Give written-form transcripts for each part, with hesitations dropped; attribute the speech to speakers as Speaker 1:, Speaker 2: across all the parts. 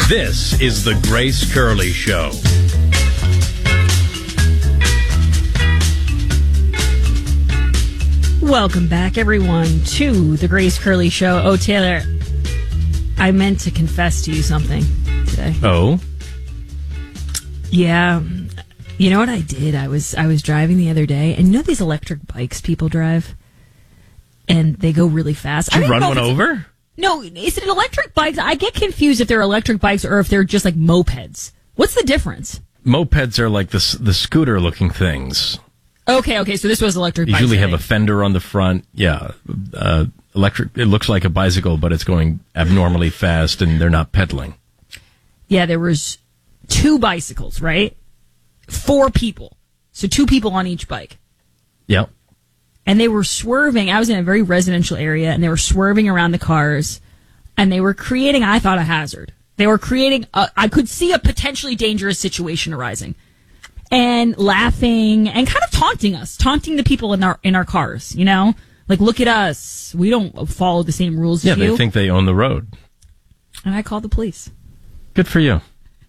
Speaker 1: This is the Grace Curley Show.
Speaker 2: Welcome back, everyone, to the Grace Curley Show. Oh, Taylor, I meant to confess to you something today.
Speaker 1: Oh?
Speaker 2: Yeah. You know what I did? I was driving the other day, and you know these electric bikes people drive? And they go really fast.
Speaker 1: Did you run one over?
Speaker 2: No, is it electric bikes? I get confused if they're electric bikes or if they're just like mopeds. What's the difference?
Speaker 1: Mopeds are like the scooter-looking things.
Speaker 2: Okay, so this was electric bikes.
Speaker 1: Usually have a fender on the front. Yeah, electric. It looks like a bicycle, but it's going abnormally fast, and they're not pedaling. Yeah,
Speaker 2: there was 2 bicycles, right? 4 people. So 2 people on each bike.
Speaker 1: Yep.
Speaker 2: And they were swerving. I was in a very residential area, and they were swerving around the cars, and they were creating, I thought, a hazard. They were creating, I could see a potentially dangerous situation arising. And laughing and kind of taunting the people in our cars, you know? Like, look at us. We don't follow the same rules as you.
Speaker 1: Yeah, they think they own the road.
Speaker 2: And I called the police. Good
Speaker 1: for you.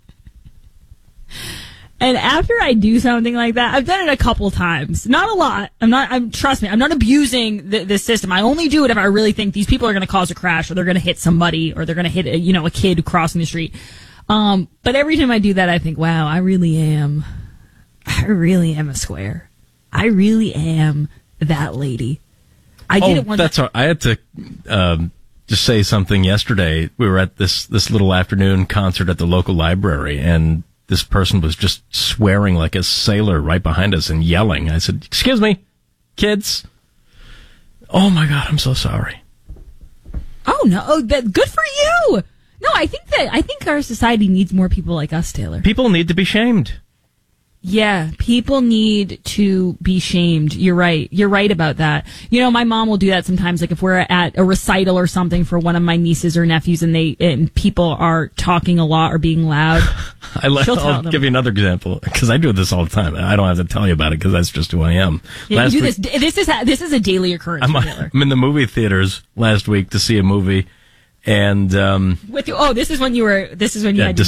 Speaker 2: And after I do something like that, I've done it a couple times. Not a lot. Trust me, I'm not abusing the system. I only do it if I really think these people are going to cause a crash, or they're going to hit somebody, or they're going to hit a kid crossing the street. But every time I do that, I think, wow, I really am a square. I really am that lady. I did it one
Speaker 1: that's all. I had to just say something yesterday. We were at this little afternoon concert at the local library, and this person was just swearing like a sailor right behind us and yelling. I said, "Excuse me, kids." Oh my God, I'm so sorry.
Speaker 2: Oh no, good for you. No, I think our society needs more people like us, Taylor.
Speaker 1: People need to be shamed.
Speaker 2: Yeah, people need to be shamed. You're right. You're right about that. You know, my mom will do that sometimes. Like if we're at a recital or something for one of my nieces or nephews, and people are talking a lot or being loud.
Speaker 1: I'll give you another example, because I do this all the time. I don't have to tell you about it because that's just who I am.
Speaker 2: Yeah, you do this. This is a daily occurrence.
Speaker 1: I'm in the movie theaters last week to see a movie, and
Speaker 2: this is when you had